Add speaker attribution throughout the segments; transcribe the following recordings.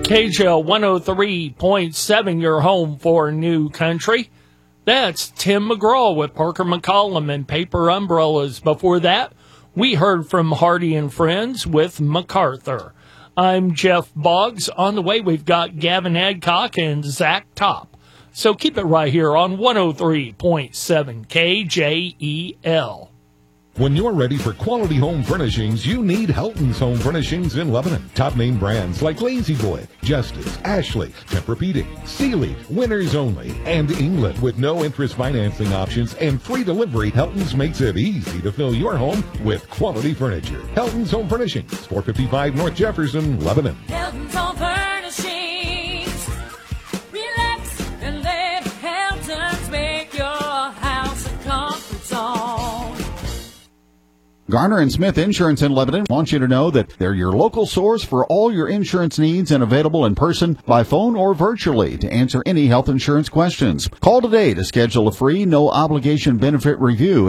Speaker 1: KJL 103.7, your home for New Country. That's Tim McGraw with Parker McCollum and Paper Umbrellas. Before that, we heard from Hardy and Friends with MacArthur. I'm Jeff Boggs. On the way, we've got Gavin Adcock and Zach Top. So keep it right here on 103.7 KJEL.
Speaker 2: When you're ready for quality home furnishings, you need Helton's Home Furnishings in Lebanon. Top name brands like Lazy Boy, Justice, Ashley, Tempur-Pedic, Sealy, Winners Only, and England. With no interest financing options and free delivery, Helton's makes it easy to fill your home with quality furniture. Helton's Home Furnishings, 455 North Jefferson, Lebanon.
Speaker 3: Helton's Home Furnishings. Relax and let Helton's make your house a comfort zone.
Speaker 4: Garner & Smith Insurance in Lebanon wants you to know that they're your local source for all your insurance needs and available in person, by phone, or virtually to answer any health insurance questions. Call today to schedule a free, no-obligation benefit review at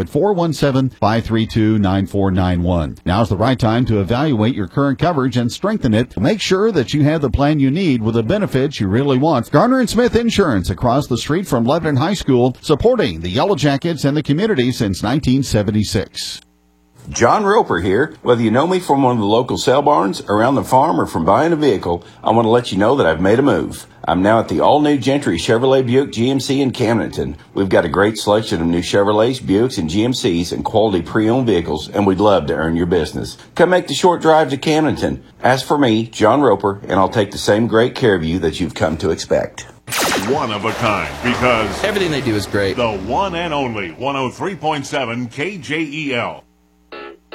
Speaker 4: 417-532-9491. Now's the right time to evaluate your current coverage and strengthen it to make sure that you have the plan you need with the benefits you really want. Garner & Smith Insurance, across the street from Lebanon High School, supporting the Yellow Jackets and the community since 1976.
Speaker 5: John Roper here. Whether you know me from one of the local sale barns, around the farm, or from buying a vehicle, I want to let you know that I've made a move. I'm now at the all-new Gentry Chevrolet Buick GMC in Camdenton. We've got a great selection of new Chevrolets, Buicks, and GMCs and quality pre-owned vehicles, and we'd love to earn your business. Come make the short drive to Camdenton. Ask for me, John Roper, and I'll take the same great care of you that you've come to expect.
Speaker 6: One of a kind, because
Speaker 7: everything they do is great.
Speaker 6: The one and only 103.7 KJEL.